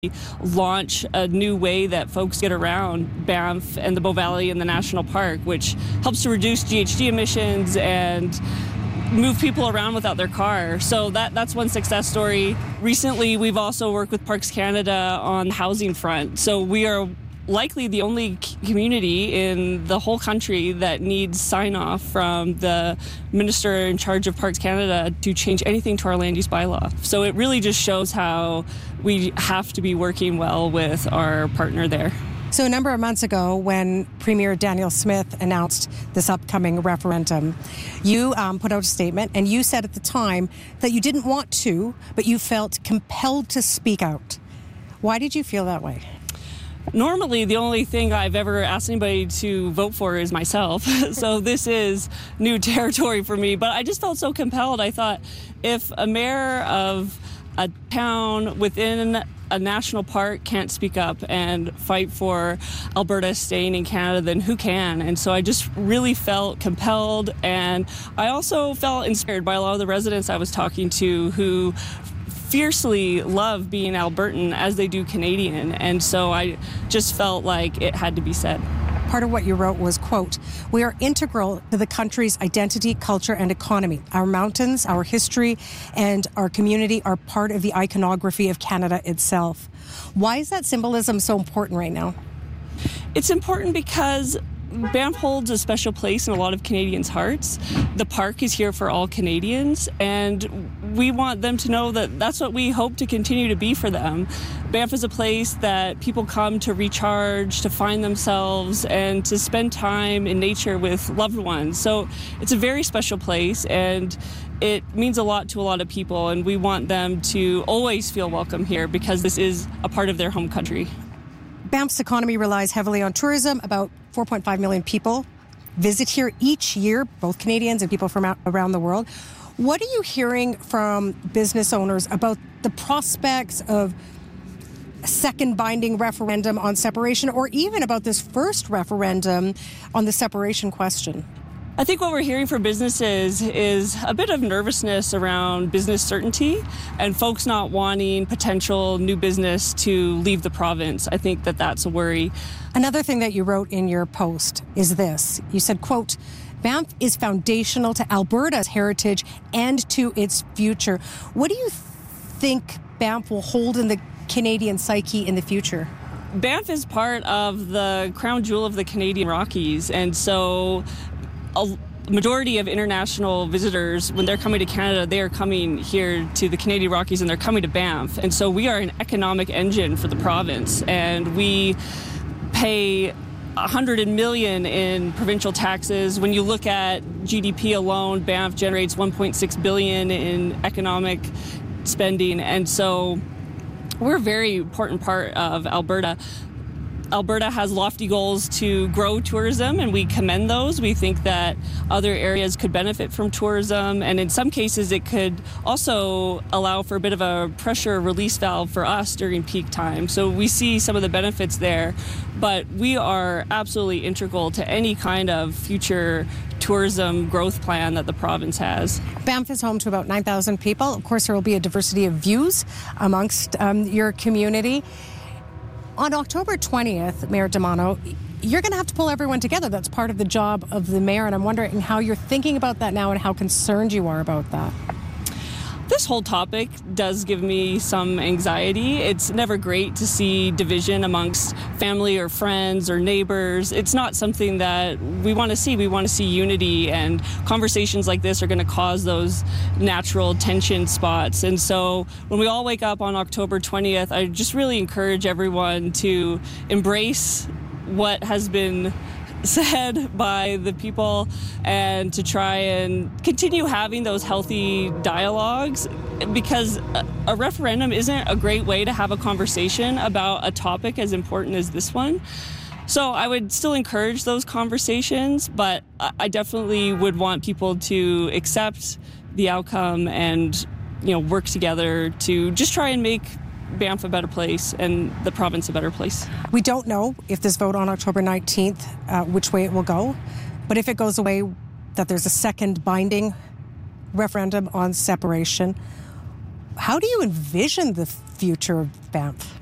launch a new way that folks get around Banff and the Bow Valley and the National Park, which helps to reduce GHG emissions and move people around without their car. So that's one success story. Recently, we've also worked with Parks Canada on the housing front. So we are likely the only community in the whole country that needs sign-off from the minister in charge of Parks Canada to change anything to our land use bylaw. So it really just shows how we have to be working well with our partner there. So a number of months ago, when Premier Danielle Smith announced this upcoming referendum, you put out a statement, and you said at the time that you didn't want to, but you felt compelled to speak out. Why did you feel that way? Normally, the only thing I've ever asked anybody to vote for is myself. So this is new territory for me. But I just felt so compelled. I thought if a mayor of a town within a national park can't speak up and fight for Alberta staying in Canada, then who can? And so I just really felt compelled. And I also felt inspired by a lot of the residents I was talking to who fiercely love being Albertan as they do Canadian. And so I just felt like it had to be said. Part of what you wrote was, quote, "We are integral to the country's identity, culture, and economy. Our mountains, our history, and our community are part of the iconography of Canada itself." Why is that symbolism so important right now? It's important because Banff holds a special place in a lot of Canadians' hearts. The park is here for all Canadians, and we want them to know that that's what we hope to continue to be for them. Banff is a place that people come to recharge, to find themselves, and to spend time in nature with loved ones. So it's a very special place, and it means a lot to a lot of people, and we want them to always feel welcome here because this is a part of their home country. Banff's economy relies heavily on tourism. About 4.5 million people visit here each year, both Canadians and people from around the world. What are you hearing from business owners about the prospects of a second binding referendum on separation, or even about this first referendum on the separation question? I think what we're hearing from businesses is a bit of nervousness around business certainty and folks not wanting potential new business to leave the province. I think that that's a worry. Another thing that you wrote in your post is this. You said, quote, "Banff is foundational to Alberta's heritage and to its future." What do you think Banff will hold in the Canadian psyche in the future? Banff is part of the crown jewel of the Canadian Rockies, and so a majority of international visitors, when they're coming to Canada, they are coming here to the Canadian Rockies and they're coming to Banff. And so we are an economic engine for the province, and we pay $100 million in provincial taxes. When you look at GDP alone, Banff generates $1.6 billion in economic spending. And so we're a very important part of Alberta. Alberta has lofty goals to grow tourism, and we commend those. We think that other areas could benefit from tourism, and in some cases it could also allow for a bit of a pressure release valve for us during peak time. So we see some of the benefits there, but we are absolutely integral to any kind of future tourism growth plan that the province has. Banff is home to about 9,000 people. Of course, there will be a diversity of views amongst your community. On October 20th, Mayor Damano, you're going to have to pull everyone together. That's part of the job of the mayor, and I'm wondering how you're thinking about that now and how concerned you are about that. This whole topic does give me some anxiety. It's never great to see division amongst family or friends or neighbors. It's not something that we want to see. We want to see unity, and conversations like this are going to cause those natural tension spots. And so when we all wake up on October 20th, I just really encourage everyone to embrace what has been said by the people and to try and continue having those healthy dialogues, because a referendum isn't a great way to have a conversation about a topic as important as this one. So I would still encourage those conversations, but I definitely would want people to accept the outcome and, work together to just try and make Banff a better place and the province a better place. We don't know if this vote on October 19th, which way it will go, but if it goes away, that there's a second binding referendum on separation. How do you envision the future of Banff?